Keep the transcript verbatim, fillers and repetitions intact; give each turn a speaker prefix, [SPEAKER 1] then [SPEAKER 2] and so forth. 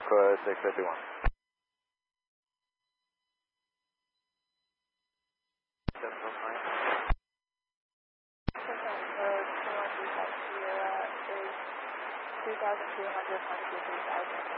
[SPEAKER 1] for six fifty-one.
[SPEAKER 2] two thousand two hundred point two three thousand.